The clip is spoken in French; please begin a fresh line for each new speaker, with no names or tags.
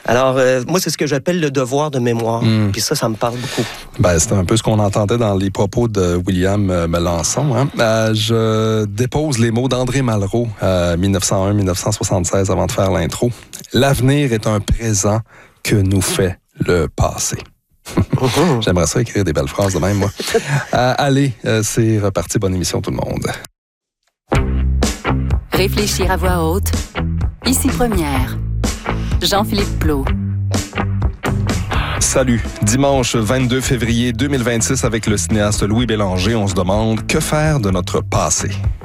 Alors, moi, c'est ce que j'appelle le devoir de mémoire. Puis ça me parle beaucoup.
Ben, c'est un peu ce qu'on entendait dans les propos de William Melançon. Hein? Je dépose les mots d'André Malraux, 1901-1976, avant de faire l'intro. L'avenir est un présent que nous fait le passé. J'aimerais ça écrire des belles phrases de même, moi. Allez, c'est reparti. Bonne émission, tout le monde.
Réfléchir à voix haute. Ici Première. Jean-Philippe Plault.
Salut. Dimanche 22 février 2026, avec le cinéaste Louis Bélanger, on se demande que faire de notre passé.